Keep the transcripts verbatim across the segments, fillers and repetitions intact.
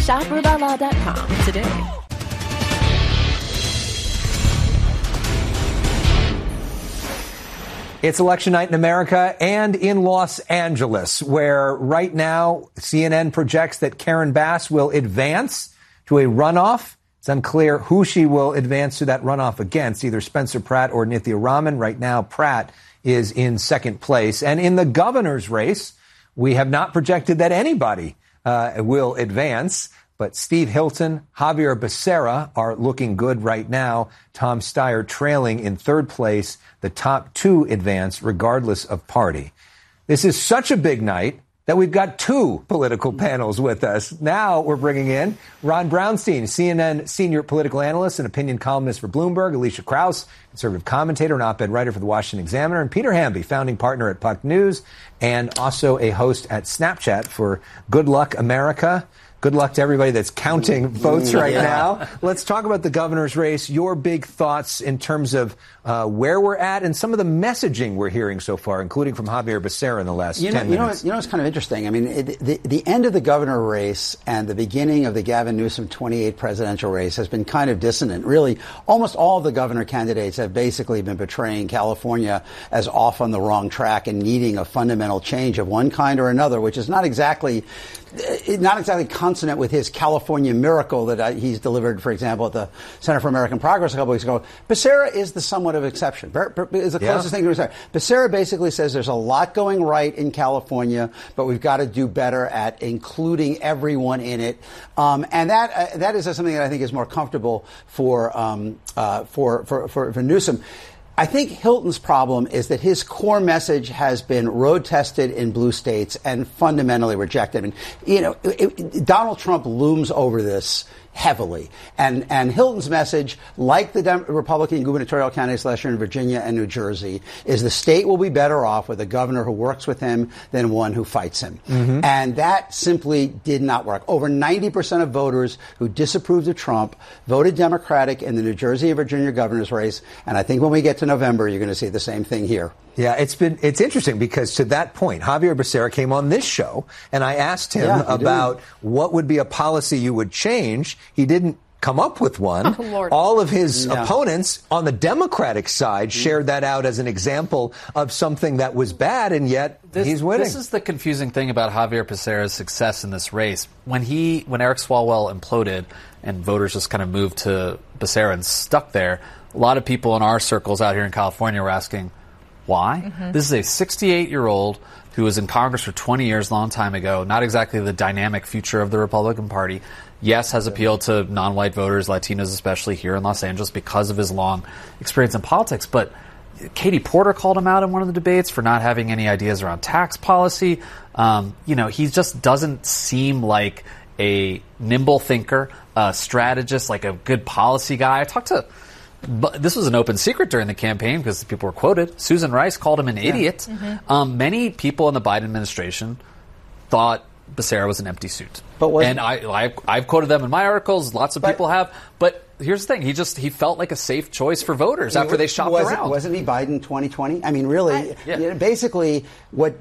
Shop Rubella dot com today. It's election night in America and in Los Angeles, where right now C N N projects that Karen Bass will advance to a runoff. It's unclear who she will advance to that runoff against, either Spencer Pratt or Nithya Raman. Right now, Pratt is in second place. And in the governor's race, we have not projected that anybody uh, will advance. But Steve Hilton, Javier Becerra are looking good right now. Tom Steyer trailing in third place. The top two advance regardless of party. This is such a big night that we've got two political panels with us. Now we're bringing in Ron Brownstein, C N N senior political analyst and opinion columnist for Bloomberg, Alicia Krause, conservative commentator and op-ed writer for the Washington Examiner, and Peter Hamby, founding partner at Puck News and also a host at Snapchat for Good Luck America. Good luck to everybody that's counting votes right yeah. now. Let's talk about the governor's race. Your big thoughts in terms of uh, where we're at and some of the messaging we're hearing so far, including from Javier Becerra in the last you know, ten you minutes. Know, you know, it's kind of interesting. I mean, it, the, the end of the governor race and the beginning of the Gavin Newsom twenty-eight presidential race has been kind of dissonant. Really, almost all of the governor candidates have basically been portraying California as off on the wrong track and needing a fundamental change of one kind or another, which is not exactly not exactly consonant with his California miracle that he's delivered, for example, at the Center for American Progress a couple weeks ago. Becerra is the somewhat of exception. Is the closest yeah. thing to Becerra. Becerra basically says there's a lot going right in California, but we've got to do better at including everyone in it. Um, and that uh, that is something that I think is more comfortable for um, uh, for, for for for Newsom. I think Hilton's problem is that his core message has been road tested in blue states and fundamentally rejected. And, you know, it, it, Donald Trump looms over this heavily. And and Hilton's message, like the Dem- Republican gubernatorial candidates last year in Virginia and New Jersey, is the state will be better off with a governor who works with him than one who fights him. Mm-hmm. And that simply did not work. Over ninety percent of voters who disapproved of Trump voted Democratic in the New Jersey and Virginia governor's race. And I think when we get to November, you're going to see the same thing here. Yeah, it's been it's interesting because to that point, Javier Becerra came on this show and I asked him yeah, about did. what would be a policy you would change. He didn't come up with one. Oh, Lord. All of his yeah. opponents on the Democratic side shared that out as an example of something that was bad, and yet this, he's winning. This is the confusing thing about Javier Becerra's success in this race. When he, when Eric Swalwell imploded and voters just kind of moved to Becerra and stuck there, a lot of people in our circles out here in California were asking, why? Mm-hmm. This is a sixty-eight-year-old who was in Congress for twenty years, a long time ago, not exactly the dynamic future of the Republican Party. Yes, has appealed to non-white voters, Latinos especially here in Los Angeles because of his long experience in politics. But Katie Porter called him out in one of the debates for not having any ideas around tax policy. Um, you know, he just doesn't seem like a nimble thinker, a strategist, like a good policy guy. I talked to... But this was an open secret during the campaign because people were quoted. Susan Rice called him an yeah. idiot. Mm-hmm. Um, many people in the Biden administration thought Becerra was an empty suit. But and I, I, I've quoted them in my articles. Lots of people have. But here's the thing. He just he felt like a safe choice for voters after they shopped wasn't, around. Wasn't he Biden twenty twenty? I mean, really, I, yeah. you know, basically, what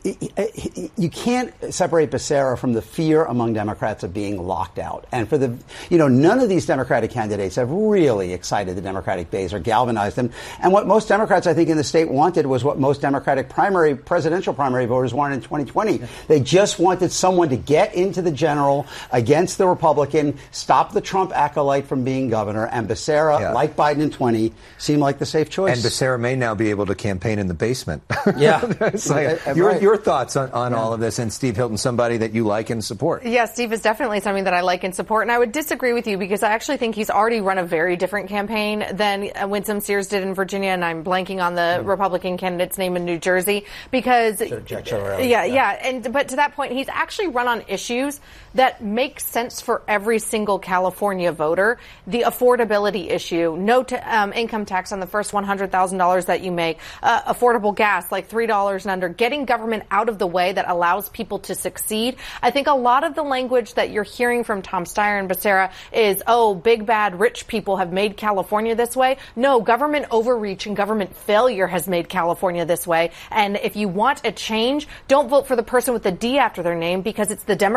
you can't separate Becerra from the fear among Democrats of being locked out. And for the, you know, none of these Democratic candidates have really excited the Democratic base or galvanized them. And what most Democrats, I think, in the state wanted was what most Democratic primary, presidential primary voters wanted in twenty twenty. Yeah. They just wanted someone to get into the general against the Republican, stop the Trump acolyte from being governor, and Becerra, yeah. like Biden in twenty, seemed like the safe choice. And Becerra may now be able to campaign in the basement. Yeah. It's like, uh, your, right. your thoughts on, on yeah. all of this, and Steve Hilton, somebody that you like and support. Yeah, Steve is definitely something that I like and support, and I would disagree with you because I actually think he's already run a very different campaign than Winsome Sears did in Virginia, and I'm blanking on the mm. Republican candidate's name in New Jersey because Jack yeah, yeah, yeah, and but to that point, he's actually run on issues that make sense for every single California voter. The affordability issue, no t- um, income tax on the first one hundred thousand dollars that you make, uh, affordable gas, like three dollars and under, getting government out of the way that allows people to succeed. I think a lot of the language that you're hearing from Tom Steyer and Becerra is, oh, big, bad, rich people have made California this way. No, government overreach and government failure has made California this way. And if you want a change, don't vote for the person with the D after their name because it's the Democratic Party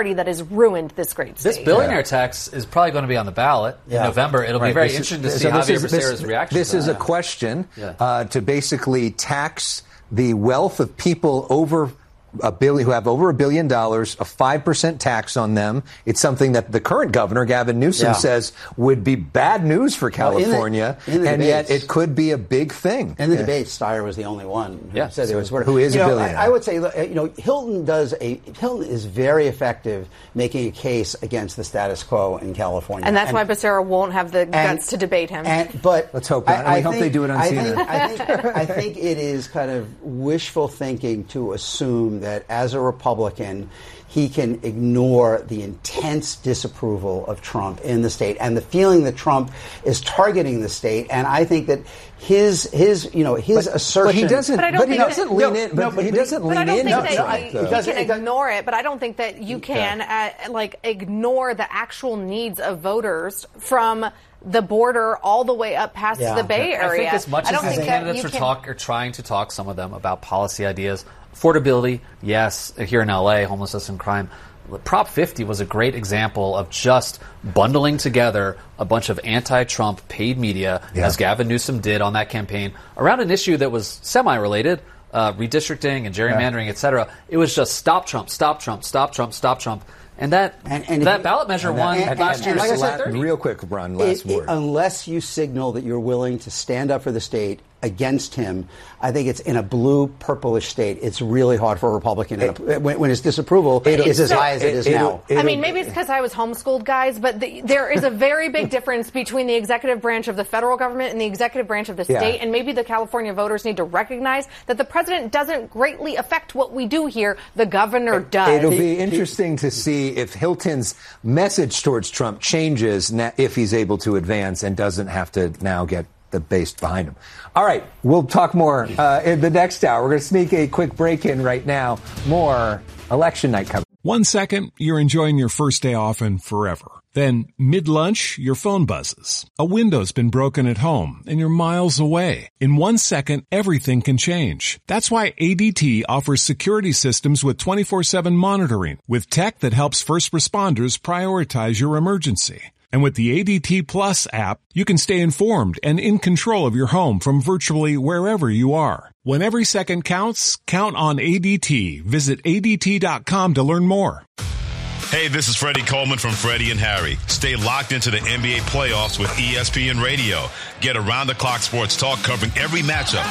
party that has ruined this great state. This billionaire yeah. tax is probably going to be on the ballot yeah. in November. It'll right. be very this interesting is, to see so Javier is, Becerra's this, reaction. This to is that. a question yeah. uh, to basically tax the wealth of people over a billion, who have over a billion dollars, a five percent tax on them. It's something that the current governor, Gavin Newsom, yeah. says would be bad news for California, well, in the, in the and debates, yet it could be a big thing. In the yeah. debate, Steyer was the only one who yeah. said so, it was who is you a know, billionaire. I, I would say, you know, Hilton does a Hilton is very effective making a case against the status quo in California, and that's and, why Becerra won't have the and, guts to debate him. And, but let's hope not. I, I we hope think, they do it on I C N N. Think, I, think, I think it is kind of wishful thinking to assume that as a Republican, he can ignore the intense disapproval of Trump in the state and the feeling that Trump is targeting the state. And I think that his his you know his but, assertion. But he doesn't. But, I don't but he think doesn't that, lean no, in. But, no, but he doesn't but lean I don't in. think No, that no, you, you can ignore it. But I don't think that you can uh, like ignore the actual needs of voters from the border all the way up past yeah. the Bay Area. I think as much I as the candidates are, talk, are trying to talk, some of them, about policy ideas, affordability, yes, here in L A, homelessness and crime. Prop fifty was a great example of just bundling together a bunch of anti-Trump paid media, yeah. as Gavin Newsom did on that campaign, around an issue that was semi-related, uh, redistricting and gerrymandering, yeah. et cetera. It was just stop Trump, stop Trump, stop Trump, stop Trump. And that and, and that ballot measure won and, last year. Like I said, real quick, Ron, last it, word. It, unless you signal that you're willing to stand up for the state against him, I think it's in a blue purplish state. It's really hard for a Republican it, a, when, when his disapproval it, is as so, high as it, it is it, now. I mean, maybe it's because I was homeschooled, guys, but the, there is a very big difference between the executive branch of the federal government and the executive branch of the state. Yeah. And maybe the California voters need to recognize that the president doesn't greatly affect what we do here. The governor does. It'll be interesting to see if Hilton's message towards Trump changes if he's able to advance and doesn't have to now get the base behind him. All right, we'll talk more uh, in the next hour. We're going to sneak a quick break in right now. More election night coming. One second, you're enjoying your first day off and forever. Then, mid-lunch, your phone buzzes. A window's been broken at home and you're miles away. In one second, everything can change. That's why A D T offers security systems with twenty-four seven monitoring, with tech that helps first responders prioritize your emergency. And with the A D T Plus app, you can stay informed and in control of your home from virtually wherever you are. When every second counts, count on A D T. Visit A D T dot com to learn more. Hey, this is Freddie Coleman from Freddie and Harry. Stay locked into the N B A playoffs with E S P N Radio. Get around-the-clock sports talk covering every matchup,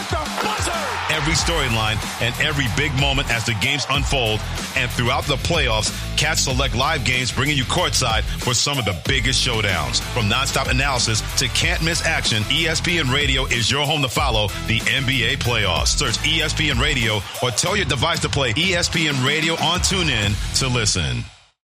every storyline, and every big moment as the games unfold. And throughout the playoffs, catch select live games bringing you courtside for some of the biggest showdowns. From nonstop analysis to can't-miss action, E S P N Radio is your home to follow the N B A playoffs. Search E S P N Radio or tell your device to play E S P N Radio on TuneIn to listen.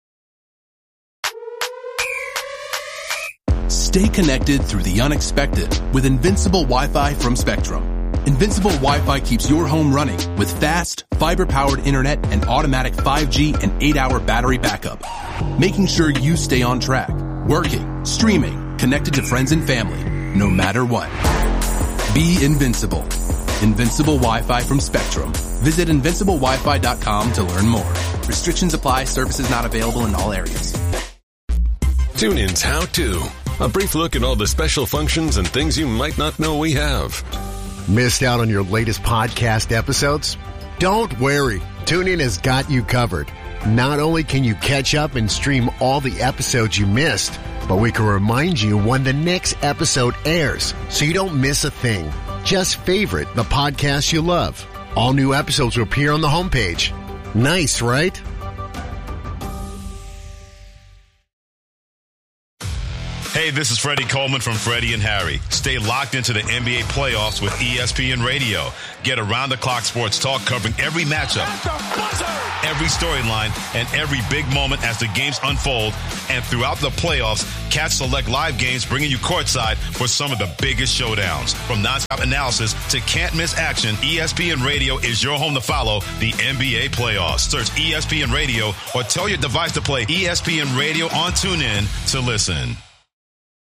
Stay connected through the unexpected with Invincible Wi-Fi from Spectrum. Invincible Wi-Fi keeps your home running with fast, fiber-powered internet and automatic five G and eight hour battery backup, making sure you stay on track, working, streaming, connected to friends and family, no matter what. Be invincible. Invincible Wi-Fi from Spectrum. Visit invincible wi fi dot com to learn more. Restrictions apply. Services not available in all areas. TuneIn's How To. A brief look at all the special functions and things you might not know we have. Missed out on your latest podcast episodes? Don't worry. TuneIn has got you covered. Not only can you catch up and stream all the episodes you missed, but we can remind you when the next episode airs so you don't miss a thing. Just favorite the podcast you love. All new episodes will appear on the homepage. Nice, right? Hey, this is Freddie Coleman from Freddie and Harry. Stay locked into the N B A playoffs with E S P N Radio. Get around-the-clock sports talk covering every matchup, every storyline, and every big moment as the games unfold. And throughout the playoffs, catch select live games bringing you courtside for some of the biggest showdowns. From nonstop analysis to can't-miss action, E S P N Radio is your home to follow the N B A playoffs. Search E S P N Radio or tell your device to play E S P N Radio on TuneIn to listen.